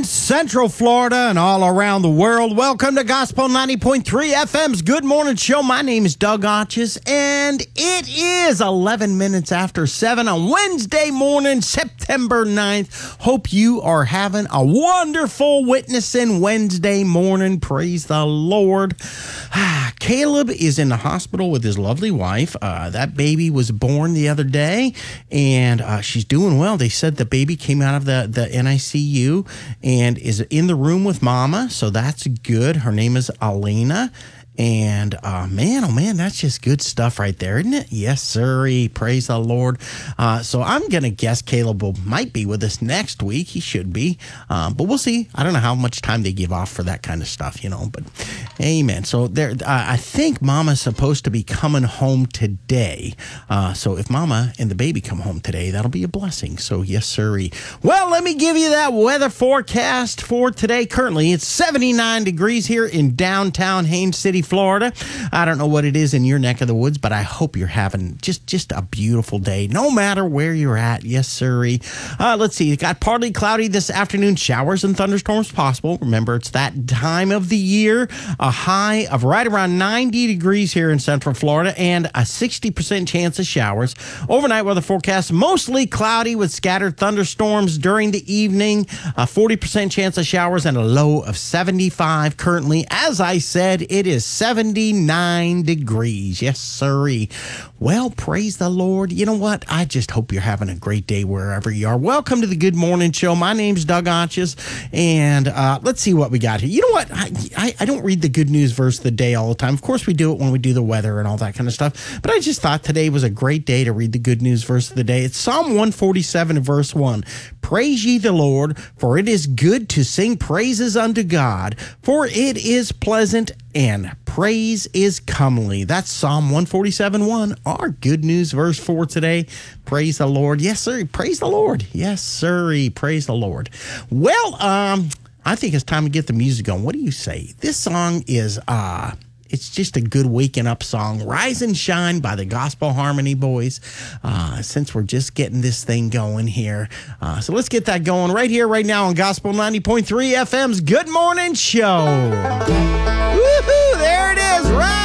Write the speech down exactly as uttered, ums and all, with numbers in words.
in Central Florida and all around the world. Welcome to Gospel ninety point three F M's Good Morning Show. My name is Doug Arches, and it is eleven minutes after seven on Wednesday morning, September ninth. Hope you are having a wonderful Witnessing Wednesday morning. Praise the Lord. Ah, Caleb is in the hospital with his lovely wife. Uh, that baby was born the other day, and uh, she's doing well. They said the baby came out of the, the N I C U and is in the room with mama, so that's good. Her name is Elena. And uh, man, oh man, that's just good stuff right there, isn't it? Yes, sirree. Praise the Lord. Uh, so I'm going to guess Caleb will, might be with us next week. He should be. Um, but we'll see. I don't know how much time they give off for that kind of stuff, you know. But amen. So there, uh, I think Mama's supposed to be coming home today. Uh, so if Mama and the baby come home today, that'll be a blessing. So yes, sirree. Well, let me give you that weather forecast for today. Currently, it's seventy-nine degrees here in downtown Haines City, Florida. I don't know what it is in your neck of the woods, but I hope you're having just, just a beautiful day, no matter where you're at. Yes, sirree. Uh, let's see. It got partly cloudy this afternoon. Showers and thunderstorms possible. Remember, it's that time of the year. A high of right around ninety degrees here in Central Florida and a sixty percent chance of showers. Overnight weather forecast, mostly cloudy with scattered thunderstorms during the evening. A forty percent chance of showers and a low of seventy-five currently. As I said, it is seventy-nine degrees. Yes, sirree. Well, praise the Lord. You know what? I just hope you're having a great day wherever you are. Welcome to the Good Morning Show. My name's Doug Arches, and uh, let's see what we got here. You know what? I, I, I don't read the good news verse of the day all the time. Of course, we do it when we do the weather and all that kind of stuff, but I just thought today was a great day to read the good news verse of the day. It's Psalm one forty-seven, verse one. Praise ye the Lord, for it is good to sing praises unto God, for it is pleasant and praise is comely. That's Psalm one forty-seven, one, our good news verse for today. Praise the Lord. Yes, sir. Praise the Lord. Yes, sir. Praise the Lord. Well, um, I think it's time to get the music on. What do you say? This song is, uh, it's just a good waking up song. Rise and Shine by the Gospel Harmony Boys. Uh, since we're just getting this thing going here. Uh, so let's get that going right here, right now on Gospel ninety point three F M's Good Morning Show.